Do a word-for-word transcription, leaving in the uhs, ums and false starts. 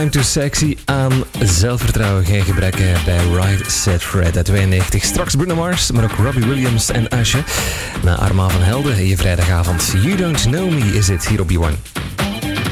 I'm Too Sexy aan zelfvertrouwen. Geen gebrek bij Right Said Fred uit tweeënnegentig. Straks Bruno Mars, maar ook Robbie Williams en Usher. Na Arma van Helden, je vrijdagavond. You Don't Know Me is het hier op B one.